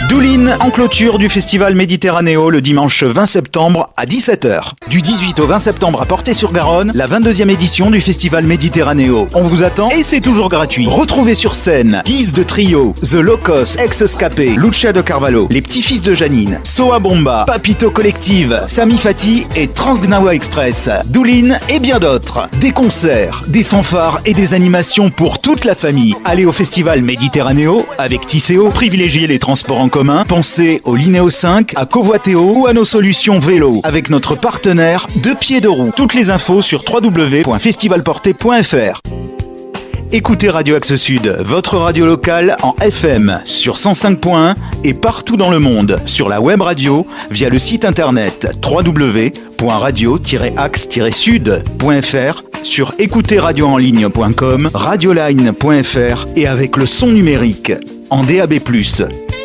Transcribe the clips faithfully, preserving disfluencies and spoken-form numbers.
Doulin en clôture du festival Méditerranéo le dimanche vingt septembre à dix-sept heures. Du dix-huit au vingt septembre à Portet-sur-Garonne, la vingt-deuxième édition du festival Méditerranéo. On vous attend et c'est toujours gratuit. Retrouvez sur scène Guise de Trio, The Locos, Ex-Escapé, Lucia de Carvalho, Les Petits-Fils de Janine, Soa Bomba, Papito Collective, Sami Fati et Transgnawa Express, Doulin et bien d'autres. Des concerts, des fanfares et des animations pour toute la famille. Allez au festival Méditerranéo avec Tisséo, privilégiez les transports en commun, pensez au Linéo cinq, à Covoitéo ou à nos solutions vélo avec notre partenaire Deux Pieds de Roue. Toutes les infos sur w w w point festival porté point f r. Écoutez Radio Axe Sud, votre radio locale en F M sur cent cinq point un et partout dans le monde sur la web radio via le site internet w w w point radio tiret axe tiret sud point f r, sur écoutez radio en ligne point com, radioline point f r et avec le son numérique en D A B plus.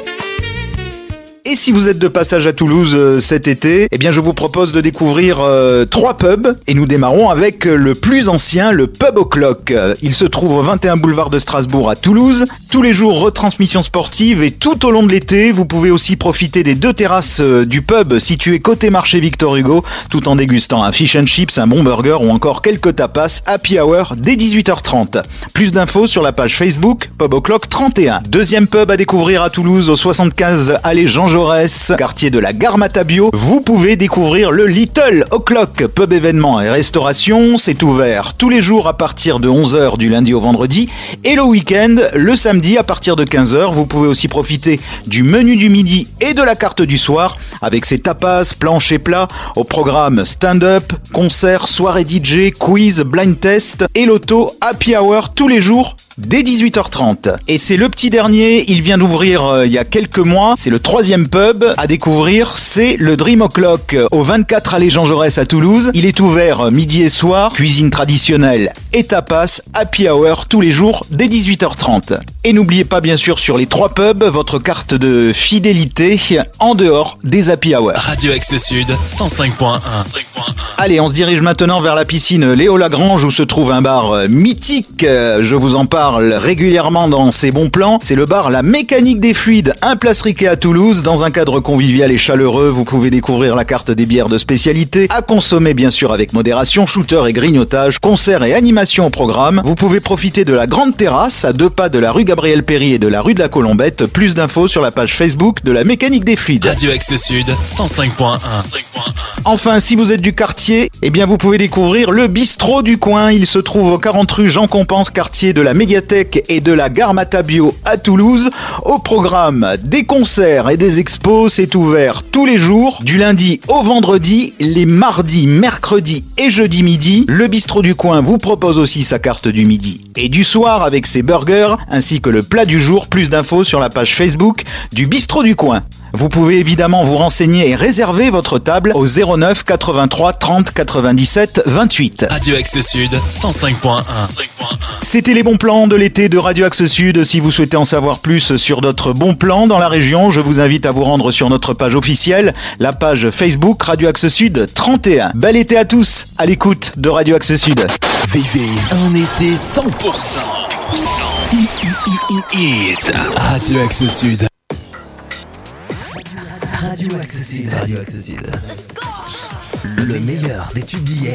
Et si vous êtes de passage à Toulouse euh, cet été, eh bien je vous propose de découvrir euh, trois pubs et nous démarrons avec le plus ancien, le Pub O'Clock. Il se trouve au vingt et un boulevard de Strasbourg à Toulouse. Tous les jours, retransmission sportive et tout au long de l'été, vous pouvez aussi profiter des deux terrasses euh, du pub situé côté marché Victor Hugo, tout en dégustant un fish and chips, un bon burger ou encore quelques tapas happy hour dès dix-huit heures trente. Plus d'infos sur la page Facebook Pub O'Clock trente et un. Deuxième pub à découvrir à Toulouse au soixante-quinze allée Jean Jaurès, quartier de la Gare Matabio, vous pouvez découvrir le Little O'Clock, pub événements et restauration. C'est ouvert tous les jours à partir de onze heures du lundi au vendredi et le week-end, le samedi à partir de quinze heures. Vous pouvez aussi profiter du menu du midi et de la carte du soir avec ses tapas, planches et plats. Au programme stand-up, concerts, soirées D J, quiz, blind test et loto, happy hour tous les jours dès dix-huit heures trente. Et c'est le petit dernier, il vient d'ouvrir euh, il y a quelques mois, c'est le troisième pub à découvrir, c'est le Dream O'Clock au vingt-quatre allée Jean Jaurès à Toulouse. Il est ouvert midi et soir, cuisine traditionnelle et tapas, happy hour tous les jours dès dix-huit heures trente. Et n'oubliez pas bien sûr sur les trois pubs, votre carte de fidélité en dehors des happy hours. Radio Axe Sud, cent cinq point un. Allez, on se dirige maintenant vers la piscine Léo Lagrange où se trouve un bar mythique, je vous en parle régulièrement dans ses bons plans. C'est le bar La Mécanique des Fluides, un place Riquet à Toulouse. Dans un cadre convivial et chaleureux, vous pouvez découvrir la carte des bières de spécialité, à consommer bien sûr avec modération, shooter et grignotage, concerts et animations au programme. Vous pouvez profiter de la grande terrasse à deux pas de la rue Gabriel Péry et de la rue de la Colombette. Plus d'infos sur la page Facebook de La Mécanique des Fluides. Radio Axe Sud, cent cinq point un. Enfin, si vous êtes du quartier, eh bien vous pouvez découvrir le bistrot du coin. Il se trouve au quarante rue Jean Compense, quartier de la Médiathèque et de la Gare Matabio à Toulouse. Au programme des concerts et des expos, c'est ouvert tous les jours, du lundi au vendredi, les mardis, mercredis et jeudi midi. Le bistrot du coin vous propose aussi sa carte du midi et du soir avec ses burgers ainsi que le plat du jour. Plus d'infos sur la page Facebook du bistrot du coin. Vous pouvez évidemment vous renseigner et réserver votre table au zéro neuf quatre-vingt-trois trente quatre-vingt-dix-sept vingt-huit. Radio Axe Sud, cent cinq point un. C'était les bons plans de l'été de Radio Axe Sud. Si vous souhaitez en savoir plus sur d'autres bons plans dans la région, je vous invite à vous rendre sur notre page officielle, la page Facebook Radio Axe Sud trente et un. Bel été à tous, à l'écoute de Radio Axe Sud. Vivez un été cent pour cent. Hit. Radio Axe Sud. Radio Axe Sud. Radio Axe Sud. Le meilleur des tubes d'hier.